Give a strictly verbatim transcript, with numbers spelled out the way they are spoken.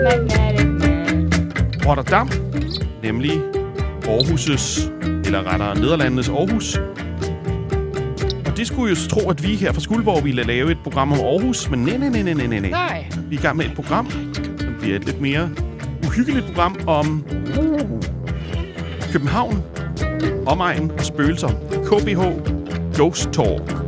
Rotterdam, nemlig Aarhus' eller rettere Nederlandenes Aarhus. Og det skulle jo så tro, at vi her fra Skuldborg ville lave et program om Aarhus, men nej, nej, nej, nej, nej, nej. Vi er i gang med et program, som bliver et lidt mere uhyggeligt program om København, omegn og spøgelser. K B H Ghost Talk.